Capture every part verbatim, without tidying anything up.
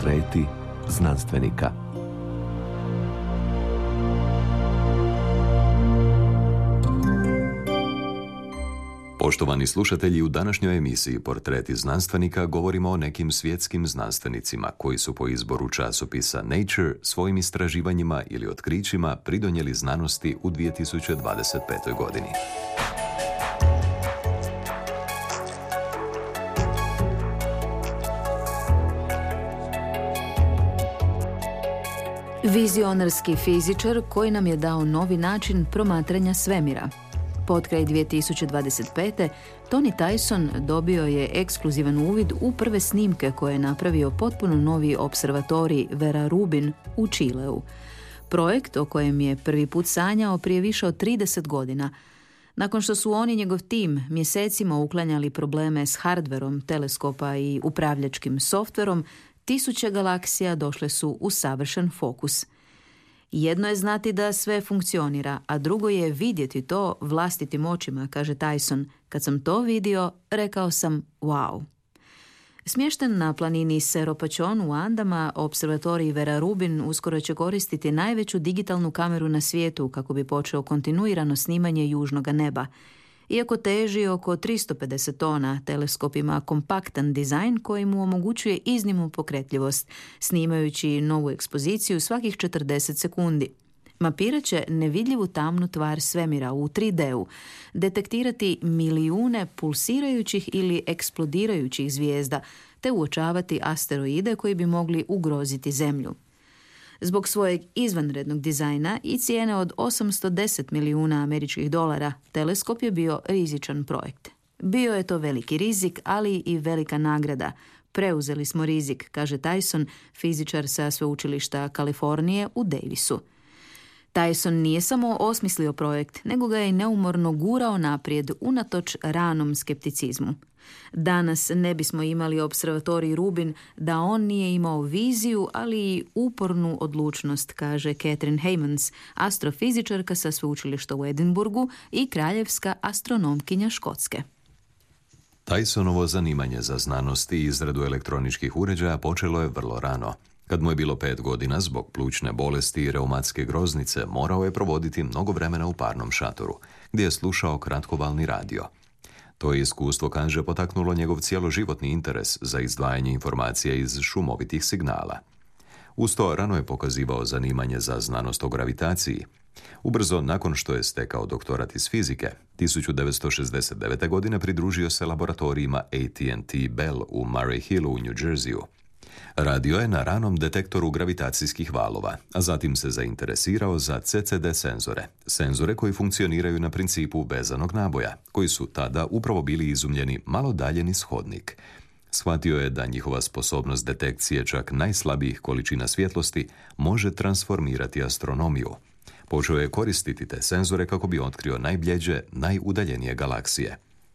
Portreti znanstvenika. Poštovani slušatelji, u današnjoj emisiji Portreti znanstvenika govorimo o nekim svjetskim znanstvenicima koji su po izboru časopisa Nature svojim istraživanjima ili otkrićima pridonijeli znanosti u dvije tisuće dvadeset petoj. godini. Vizionarski fizičar koji nam je dao novi način promatranja svemira. Potkraj dvije tisuće dvadeset pete. Tony Tyson dobio je ekskluzivan uvid u prve snimke koje je napravio potpuno novi observatorij Vera Rubin u Čileu. Projekt o kojem je prvi put sanjao prije više od trideset godina. Nakon što su on i njegov tim mjesecima uklanjali probleme s hardverom teleskopa i upravljačkim softverom, tisuće galaksija došle su u savršen fokus. Jedno je znati da sve funkcionira, a drugo je vidjeti to vlastitim očima, kaže Tyson. Kad sam to vidio, rekao sam wow. Smješten na planini Cerro Pachón u Andama, observatorij Vera Rubin uskoro će koristiti najveću digitalnu kameru na svijetu kako bi počeo kontinuirano snimanje južnog neba. Iako teži oko tristo pedeset tona, teleskop ima kompaktan dizajn koji mu omogućuje iznimnu pokretljivost, snimajući novu ekspoziciju svakih četrdeset sekundi. Mapirat će nevidljivu tamnu tvar svemira u tri D-u, detektirati milijune pulsirajućih ili eksplodirajućih zvijezda, te uočavati asteroide koji bi mogli ugroziti Zemlju. Zbog svojeg izvanrednog dizajna i cijene od osamsto deset milijuna američkih dolara, teleskop je bio rizičan projekt. Bio je to veliki rizik, ali i velika nagrada. Preuzeli smo rizik, kaže Tyson, fizičar sa sveučilišta Kalifornije u Davisu. Tyson nije samo osmislio projekt, nego ga je neumorno gurao naprijed unatoč ranom skepticizmu. Danas ne bismo imali observatorij Rubin da on nije imao viziju, ali i upornu odlučnost, kaže Catherine Heymans, astrofizičarka sa sveučilišta u Edinburgu i kraljevska astronomkinja Škotske. Tysonovo zanimanje za znanost i izradu elektroničkih uređaja počelo je vrlo rano. Kad mu je bilo pet godina, zbog plućne bolesti i reumatske groznice, morao je provoditi mnogo vremena u parnom šatoru, gdje je slušao kratkovalni radio. To je iskustvo, kaže, potaknulo njegov cjeloživotni interes za izdvajanje informacija iz šumovitih signala. Uz to rano je pokazivao zanimanje za znanost o gravitaciji. Ubrzo, nakon što je stekao doktorat iz fizike, tisuću devetsto šezdeset devete. godine pridružio se laboratorijima A T and T Bell u Murray Hillu u New Jerseyu. Radio je na ranom detektoru gravitacijskih valova, a zatim se zainteresirao za C C D senzore, senzore koji funkcioniraju na principu vezanog naboja, koji su tada upravo bili izumljeni malo dalje niz hodnik. Shvatio je da njihova sposobnost detekcije čak najslabijih količina svjetlosti može transformirati astronomiju. Počeo je koristiti te senzore kako bi otkrio najbljeđe, najudaljenije galaksije.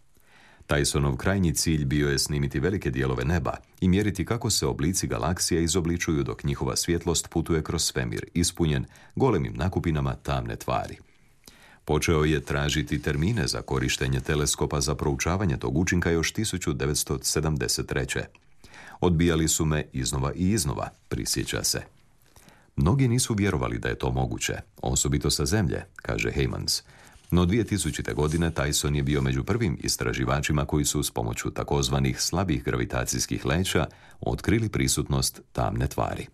Tysonov krajnji cilj bio je snimiti velike dijelove neba i mjeriti kako se oblici galaksija izobličuju dok njihova svjetlost putuje kroz svemir, ispunjen golemim nakupinama tamne tvari. Počeo je tražiti termine za korištenje teleskopa za proučavanje tog učinka još tisuću devetsto sedamdeset treće. Odbijali su me iznova i iznova, prisjeća se. Mnogi nisu vjerovali da je to moguće, osobito sa Zemlje, kaže Heymans. No dvije tisućite. godine Tyson je bio među prvim istraživačima koji su s pomoću takozvanih slabih gravitacijskih leća otkrili prisutnost tamne tvari.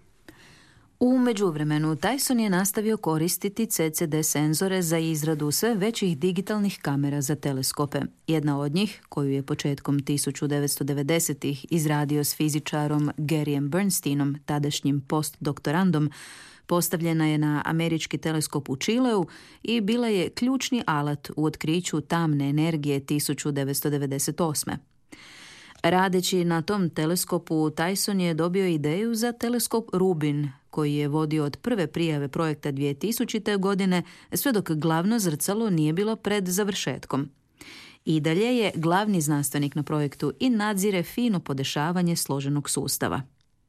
U međuvremenu, Tyson je nastavio koristiti C C D senzore za izradu sve većih digitalnih kamera za teleskope. Jedna od njih, koju je početkom tisuću devetsto devedesetih. izradio s fizičarom Garyem Bernsteinom, tadašnjim postdoktorandom, postavljena je na američki teleskop u Čileu i bila je ključni alat u otkriću tamne energije tisuću devetsto devedeset osme. Radeći na tom teleskopu, Tyson je dobio ideju za teleskop Rubin, koji je vodio od prve prijave projekta dvije tisućite. godine, sve dok glavno zrcalo nije bilo pred završetkom. I dalje je glavni znanstvenik na projektu i nadzire fino podešavanje složenog sustava.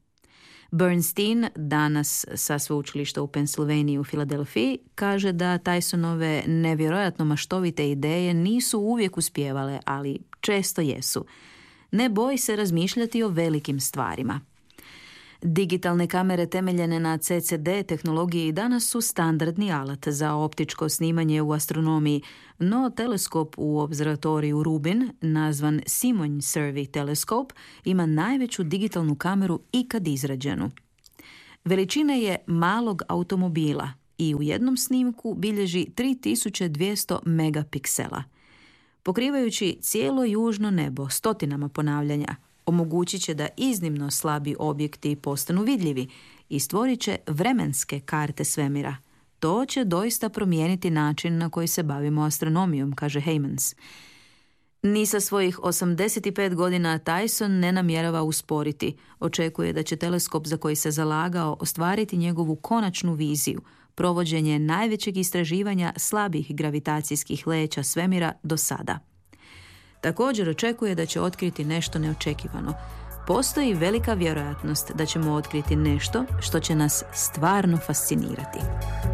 Bernstein, danas sa sveučilišta u Pensilvaniji u Filadelfiji, kaže da Tysonove nevjerojatno maštovite ideje nisu uvijek uspijevale, ali često jesu. Ne boji se razmišljati o velikim stvarima. Digitalne kamere temeljene na C C D tehnologiji danas su standardni alat za optičko snimanje u astronomiji, no teleskop u observatoriju Rubin, nazvan Simon Survey Telescope, ima najveću digitalnu kameru ikad izrađenu. Veličine je malog automobila i u jednom snimku bilježi tri tisuće dvjesto megapiksela. Pokrivajući cijelo južno nebo stotinama ponavljanja, omogućit će da iznimno slabi objekti postanu vidljivi i stvorit će vremenske karte svemira. To će doista promijeniti način na koji se bavimo astronomijom, kaže Heymans. Ni sa svojih osamdeset pet godina Tyson ne namjerava usporiti. Očekuje da će teleskop za koji se zalagao ostvariti njegovu konačnu viziju, provođenje najvećeg istraživanja slabih gravitacijskih leća svemira do sada. Također očekuje da će otkriti nešto neočekivano. Postoji velika vjerojatnost da ćemo otkriti nešto što će nas stvarno fascinirati.